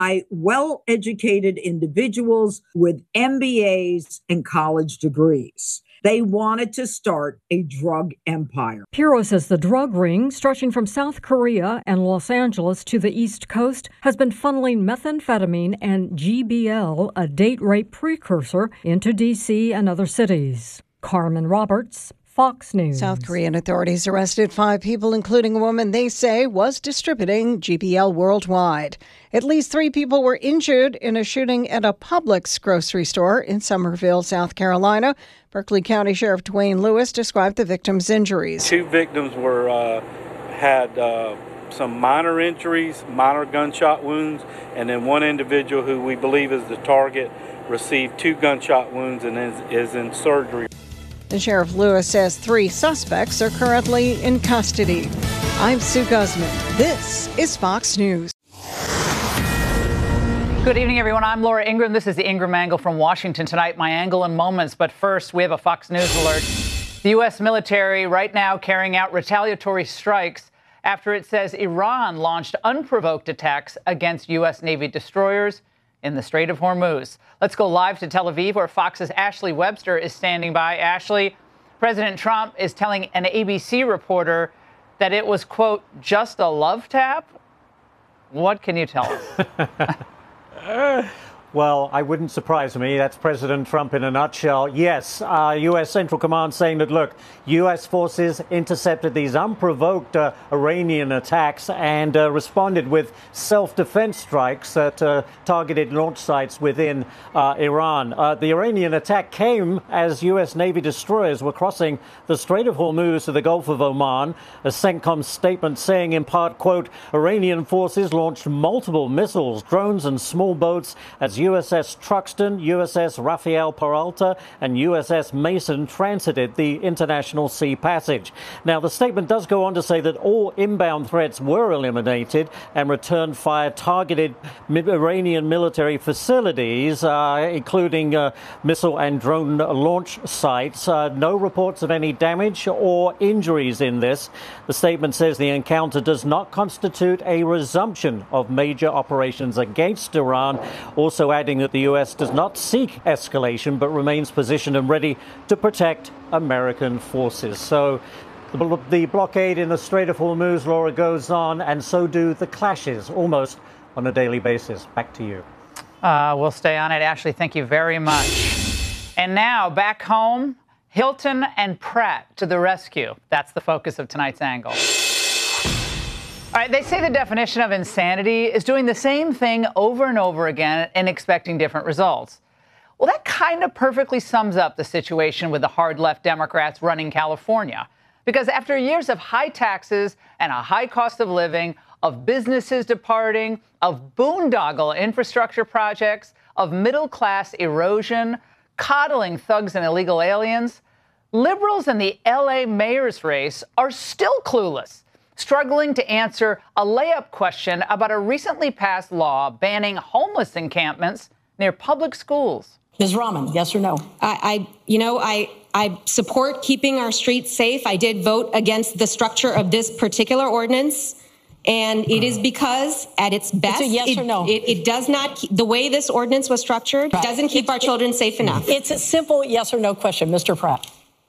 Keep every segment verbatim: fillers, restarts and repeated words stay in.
by well-educated individuals with M B As and college degrees. They wanted to start a drug empire. Pirro says the drug ring, stretching from South Korea and Los Angeles to the East Coast, has been funneling methamphetamine and G B L, a date rape precursor, into D C and other cities. Carmen Roberts, Fox News. South Korean authorities arrested five people, including a woman they say was distributing G B L worldwide. At least three people were injured in a shooting at a Publix grocery store in Somerville, South Carolina. Berkeley County Sheriff Dwayne Lewis described the victims' injuries. Two victims were uh, had uh, some minor injuries, minor gunshot wounds, and then one individual who we believe is the target received two gunshot wounds and is, is in surgery. The Sheriff Lewis says three suspects are currently in custody. I'm Sue Guzman. This is Fox News. Good evening, everyone. I'm Laura Ingram. This is the Ingram Angle from Washington tonight. My angle in moments. But first, we have a Fox News alert. The U S military right now carrying out retaliatory strikes after it says Iran launched unprovoked attacks against U S Navy destroyers in the Strait of Hormuz. Let's go live to Tel Aviv, where Fox's Ashley Webster is standing by. Ashley, President Trump is telling an A B C reporter that it was, quote, just a love tap. What can you tell us? Well, I wouldn't surprise me. That's President Trump in a nutshell. Yes, uh, U S Central Command saying that, look, U S forces intercepted these unprovoked uh, Iranian attacks and uh, responded with self-defense strikes that uh, targeted launch sites within uh, Iran. Uh, the Iranian attack came as U S Navy destroyers were crossing the Strait of Hormuz to the Gulf of Oman. A CENTCOM statement saying, in part, quote, Iranian forces launched multiple missiles, drones and small boats as U S S Truxtun, U S S Rafael Peralta and U S S Mason transited the International Sea Passage. Now, the statement does go on to say that all inbound threats were eliminated and return fire targeted Iranian military facilities, uh, including uh, missile and drone launch sites. Uh, no reports of any damage or injuries in this. The statement says the encounter does not constitute a resumption of major operations against Iran, also adding that the U S does not seek escalation but remains positioned and ready to protect American forces. So the, the blockade in the Strait of Hormuz, Laura, goes on, and so do the clashes almost on a daily basis. Back to you. Uh, we'll stay on it. Ashley, thank you very much. And now back home, Hilton and Pratt to the rescue. That's the focus of tonight's angle. All right, they say the definition of insanity is doing the same thing over and over again and expecting different results. Well, that kind of perfectly sums up the situation with the hard left Democrats running California. Because after years of high taxes and a high cost of living, of businesses departing, of boondoggle infrastructure projects, of middle-class erosion, coddling thugs and illegal aliens, liberals in the L A mayor's race are still clueless, struggling to answer a layup question about a recently passed law banning homeless encampments near public schools. Miz Rahman, yes or no? I, I you know, I, I support keeping our streets safe. I did vote against the structure of this particular ordinance. And it is because, at its best, it's a yes it, or no. It, it does not, keep, the way this ordinance was structured, right. doesn't keep it, our children safe enough. It's a simple yes or no question, Mister Pratt.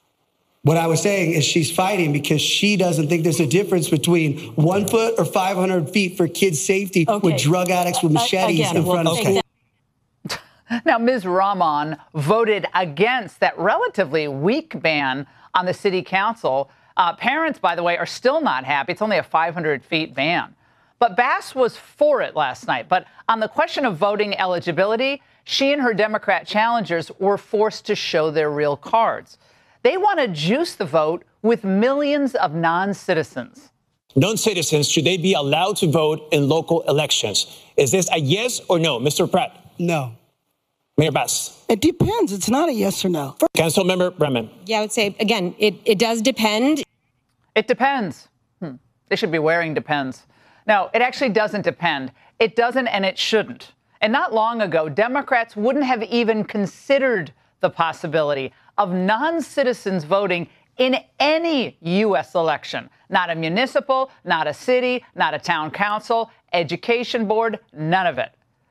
What I was saying is she's fighting because she doesn't think there's a difference between one foot or five hundred feet for kids' safety okay. with drug addicts with machetes uh, again, in front we'll of schools. Now, Miz Rahman voted against that relatively weak ban on the city council. Uh, parents, by the way, are still not happy. It's only a five hundred feet ban. But Bass was for it last night. But on the question of voting eligibility, she and her Democrat challengers were forced to show their real cards. They want to juice the vote with millions of non-citizens. Non-citizens, should they be allowed to vote in local elections? Is this a yes or no, Mister Pratt? No. Mayor Bass? It depends. It's not a yes or no. Councilmember Bremen? Yeah, I would say, again, it, it does depend. It depends. Hmm. They should be wearing depends. No, it actually doesn't depend. It doesn't, and it shouldn't. And not long ago, Democrats wouldn't have even considered the possibility of non-citizens voting in any U S election. Not a municipal, not a city, not a town council, education board, none of it.